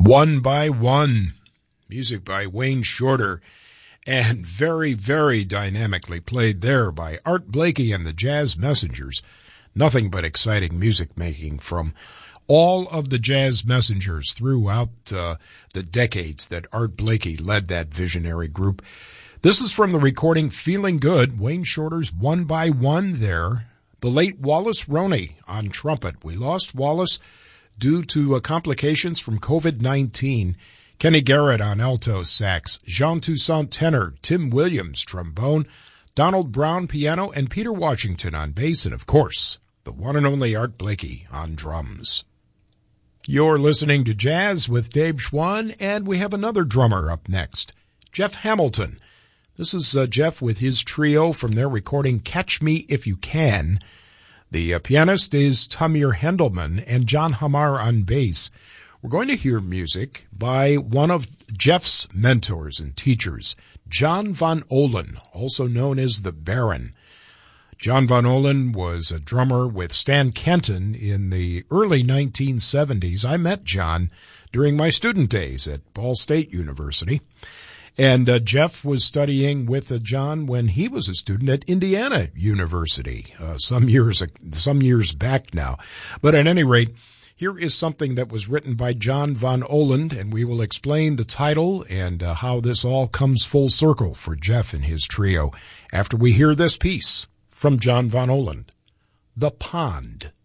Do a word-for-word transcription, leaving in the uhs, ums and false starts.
One by One, music by Wayne Shorter, and very, very dynamically played there by Art Blakey and the Jazz Messengers. Nothing but exciting music making from all of the Jazz Messengers throughout uh, the decades that Art Blakey led that visionary group. This is from the recording Feeling Good, Wayne Shorter's One by One there. The late Wallace Roney on trumpet. We lost Wallace due to uh, complications from covid nineteen. Kenny Garrett on alto sax, Jean Toussaint tenor, Tim Williams trombone, Donald Brown piano, and Peter Washington on bass, and of course, the one and only Art Blakey on drums. You're listening to Jazz with Dave Schwann, and we have another drummer up next, Jeff Hamilton. This is uh, Jeff with his trio from their recording Catch Me If You Can. The uh, pianist is Tamir Hendelman and John Hamar on bass. We're going to hear music by one of Jeff's mentors and teachers, John Von Ohlen, also known as the Baron. John Von Ohlen was a drummer with Stan Kenton in the early nineteen seventies. I met John during my student days at Ball State University. And uh, Jeff was studying with uh, John when he was a student at Indiana University, uh, some years some years back now. But at any rate, here is something that was written by John Von Ohlen, and we will explain the title and uh, how this all comes full circle for Jeff and his trio after we hear this piece from John Von Ohlen, The Pond.